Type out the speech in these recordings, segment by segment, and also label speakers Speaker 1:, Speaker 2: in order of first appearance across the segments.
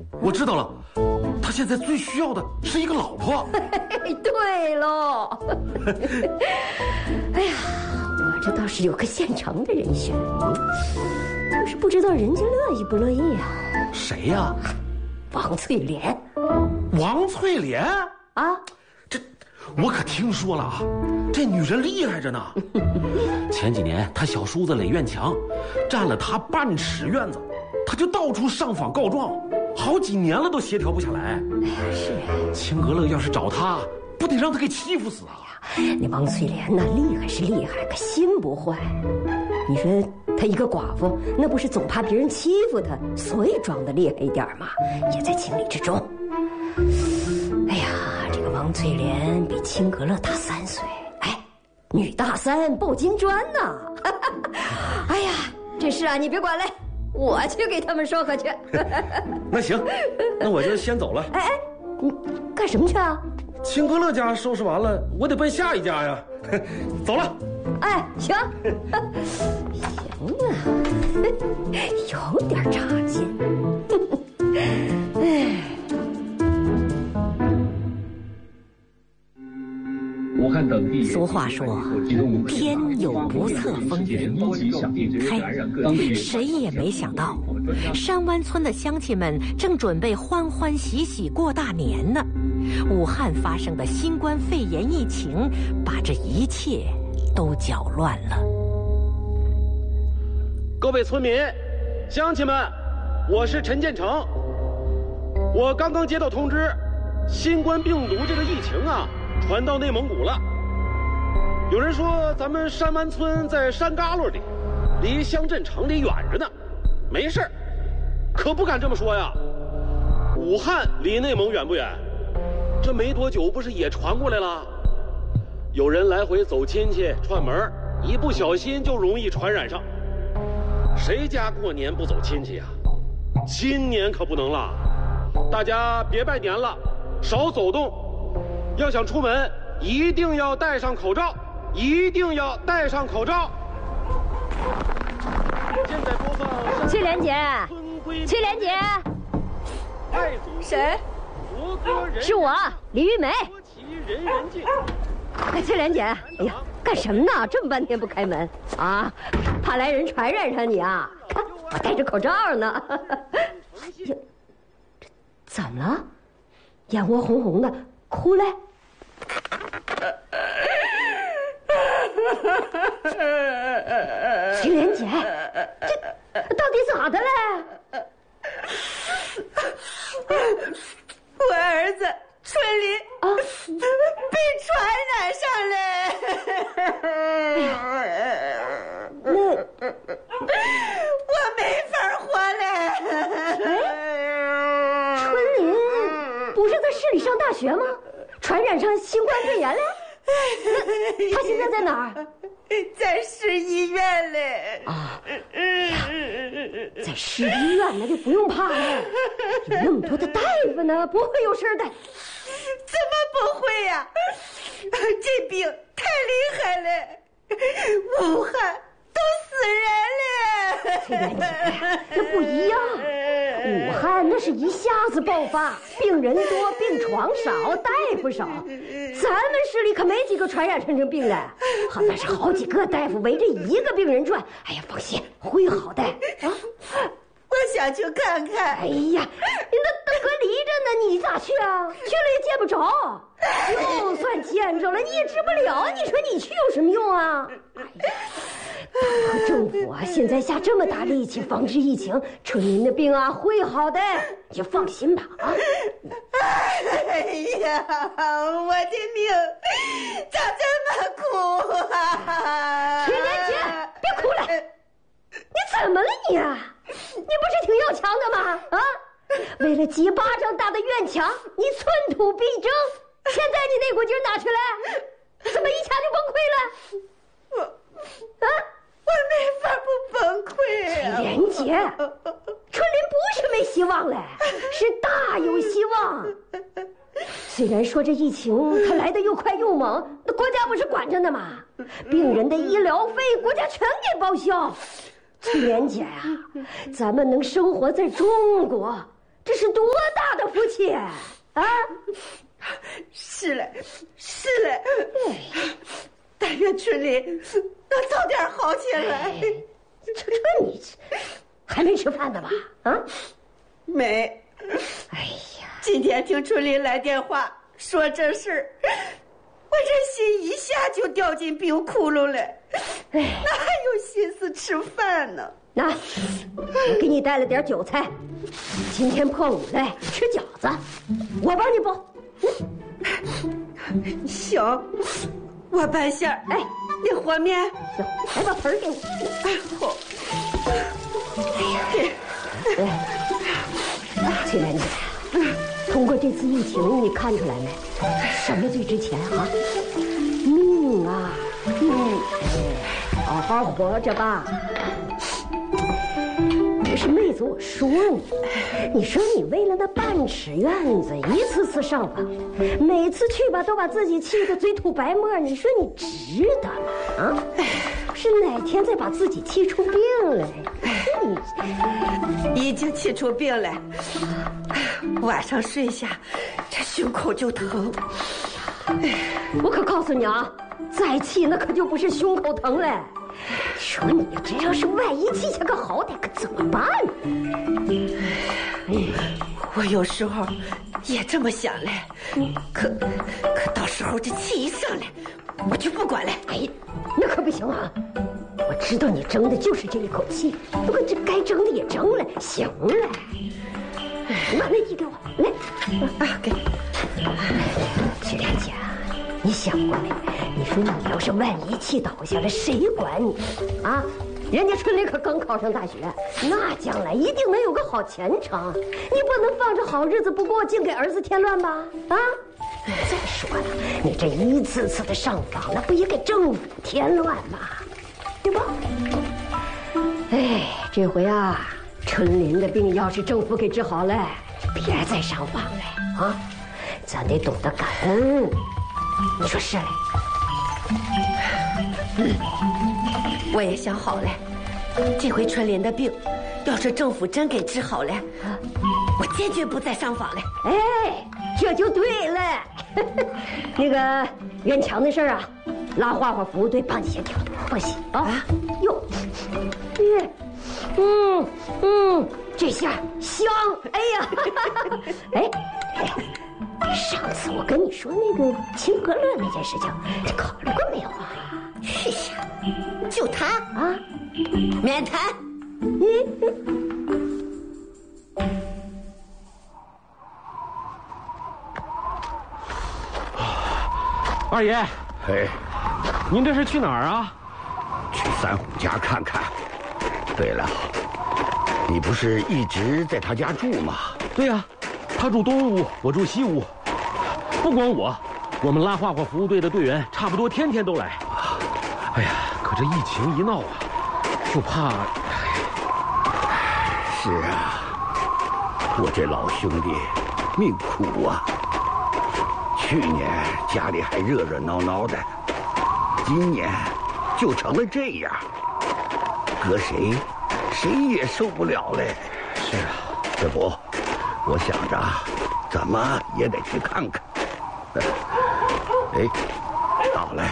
Speaker 1: 我知道了，他现在最需要的是一个老婆。
Speaker 2: 对喽。哎呀，我这倒是有个现成的人选，就是不知道人家乐意不乐意啊。
Speaker 1: 谁呀？
Speaker 2: 王翠莲。
Speaker 1: 王翠莲
Speaker 2: 啊？
Speaker 1: 这我可听说了啊，这女人厉害着呢。前几年她小叔子垒院墙，占了她半尺院子，她就到处上访告状，好几年了都协调不下来。
Speaker 2: 哎呀，是
Speaker 1: 清阁乐要是找她，不得让她给欺负死啊！
Speaker 2: 那王翠莲那厉害是厉害，可心不坏。你说她一个寡妇，那不是总怕别人欺负她，所以装得厉害一点吗？也在情理之中。哎呀，这个王翠莲比清阁乐大3岁，哎，女大三抱金砖呐！哎呀，这事啊，你别管了，我去给他们说和去。
Speaker 1: 那行，那我就先走了。
Speaker 2: 哎，你干什么去啊？
Speaker 1: 清阁乐家收拾完了，我得奔下一家呀。走了。
Speaker 2: 哎，行，行啊，有点差劲。哎。
Speaker 3: 武汉等地
Speaker 4: 俗话说，天有不测风云。嘿，谁也没想到，山湾村的乡亲们正准备欢欢喜喜过大年呢。武汉发生的新冠肺炎疫情，把这一切都搅乱了。
Speaker 5: 各位村民、乡亲们，我是陈建成。我刚刚接到通知，新冠病毒这个疫情啊，传到内蒙古了。有人说咱们山湾村在山旮旯里，离乡镇城里远着呢。没事儿，可不敢这么说呀。武汉离内蒙远不远？这没多久不是也传过来了？有人来回走亲戚串门，一不小心就容易传染上。谁家过年不走亲戚啊？今年可不能了，大家别拜年了，少走动。要想出门，一定要戴上口罩，一定要戴上口罩。现在播放
Speaker 2: 翠莲姐，翠莲姐，谁？是我，李玉梅。哎，翠莲姐，哎呀，干什么呢？这么半天不开门啊？怕来人传染上你啊？看我戴着口罩呢。这怎么了？眼窝红红的，哭嘞？翠莲姐，这到底咋的嘞？
Speaker 6: 我儿子春林啊被传染上了，
Speaker 2: 那
Speaker 6: 我没法活了。
Speaker 2: 春林不是在市里上大学吗？传染上新冠肺炎了？他现在在哪儿？
Speaker 6: 在市医院嘞。
Speaker 2: 啊，在市医院那就不用怕了，有那么多的大夫呢，不会有事的。
Speaker 6: 怎么不会呀？这病太厉害了，武汉都死人了。
Speaker 2: 翠莲姐，那不一样，武汉那是一下子爆发，病人多，病床少，大夫少。咱们市里可没几个传染上这病的，那是好几个大夫围着一个病人转。哎呀，放心，会好的啊。
Speaker 6: 我想去看看。
Speaker 2: 哎呀，那隔离着呢，你咋去啊？去了也见不着，就算见着了你也治不了。你说你去有什么用啊？哎呀，党和政府啊，现在下这么大力气防治疫情，春林的病啊会好的，你就放心吧啊！
Speaker 6: 哎呀，我的命咋这么苦啊！
Speaker 2: 翠莲姐，别哭了，你怎么了你？你不是挺要强的吗？啊，为了几巴掌大的院墙，你寸土必争。现在你那股劲哪去了？怎么一下就崩溃了？
Speaker 6: 我没法不崩溃啊！
Speaker 2: 莲姐，春林不是没希望嘞，是大有希望。虽然说这疫情它来得又快又猛，那国家不是管着呢吗？病人的医疗费国家全给报销。翠莲姐呀，咱们能生活在中国， 这是多大的福气啊！
Speaker 6: 是嘞，是嘞。但愿村里能早点好起来。
Speaker 2: 这你还没吃饭呢吧？啊？
Speaker 6: 没。
Speaker 2: 哎呀，
Speaker 6: 今天听村里来电话说这事儿，我这心一下就掉进冰窟窿了，哪还有心思吃饭呢？
Speaker 2: 那我给你带了点韭菜，今天破五了，吃饺子，我帮你包。
Speaker 6: 行，我搬馅儿。
Speaker 2: 哎，
Speaker 6: 你和面。
Speaker 2: 行，来把盆儿给我。
Speaker 6: 哎，好。
Speaker 2: 翠莲姐，通过这次疫情，你看出来没？什么最值钱啊？命啊！好好活着吧。不是妹子，我说你说你为了那半尺院子一次次上访，每次去吧都把自己气得嘴吐白沫，你说你值得吗？啊，是哪天再把自己气出病来？
Speaker 6: 你已经气出病来，晚上睡下这胸口就疼。
Speaker 2: 我可告诉你啊，再气那可就不是胸口疼了。说你这要是万一气下个好歹，可怎么办呢？
Speaker 6: 我有时候也这么想嘞，可到时候这气一上来，我就不管了。
Speaker 2: 哎，那可不行啊！我知道你争的就是这一口气，不过这该争的也争了，行了。你把那鸡给我来啊，给。翠莲姐，你想过没？你说你要是万一气倒下了，谁管你啊？人家春雷可刚考上大学，那将来一定能有个好前程。你不能放着好日子不过，净给儿子添乱吧？啊！再说了，你这一次次的上访，那不也给政府添乱吗？对吧？哎，这回啊，春林的病要是政府给治好了，别再上访了啊！咱得懂得感恩，你说是嘞？
Speaker 6: 我也想好了，这回春林的病，要是政府真给治好了，我坚决不再上访了。
Speaker 2: 哎，这就对了。那个袁强的事儿啊，拉花花服务队帮你协调，放心啊。哟，这下香。哎呀，哎，上次我跟你说那个清河乐那件事情，你考虑过没有啊？
Speaker 6: 去呀，就他
Speaker 2: 啊，
Speaker 6: 免谈。
Speaker 1: 二爷，
Speaker 7: 哎，
Speaker 1: 您这是去哪儿啊？
Speaker 7: 去三虎家看看。对了，你不是一直在他家住吗？
Speaker 1: 对呀，他住东屋，我住西屋。不光我们拉画画服务队的队员差不多天天都来。哎呀，可这疫情一闹啊，就怕……
Speaker 7: 是啊，我这老兄弟命苦啊。去年家里还热热闹闹的，今年就成了这样，搁谁也受不了嘞。
Speaker 1: 是啊，
Speaker 7: 这不，我想着怎么也得去看看。哎，到了。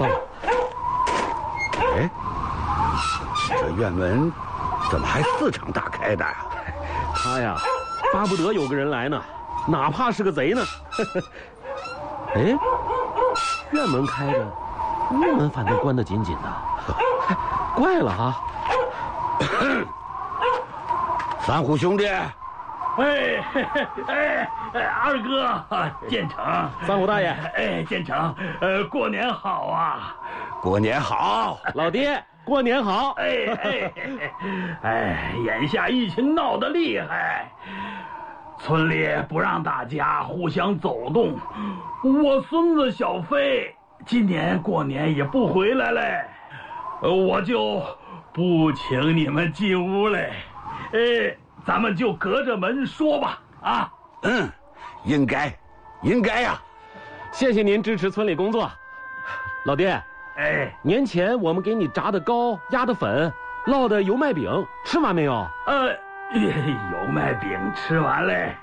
Speaker 7: 哎，这院门怎么还4敞大开的呀？
Speaker 1: 他呀，巴不得有个人来呢，哪怕是个贼呢。哎，院门开着，屋门反正关得紧紧的，怪了啊！
Speaker 7: 三虎兄弟，
Speaker 3: 二哥，建成，
Speaker 1: 三虎大爷，
Speaker 3: 哎，建成，过年好啊！
Speaker 7: 过年好，
Speaker 1: 老爹，过年好！
Speaker 3: 眼下疫情闹得厉害，村里不让大家互相走动，我孙子小飞今年过年也不回来嘞，我就不请你们进屋嘞，咱们就隔着门说吧，啊。
Speaker 7: 应该呀。
Speaker 1: 谢谢您支持村里工作，老爹。年前我们给你炸的糕、压的粉、烙的油麦饼，吃完没有？
Speaker 3: 有麦饼吃完嘞。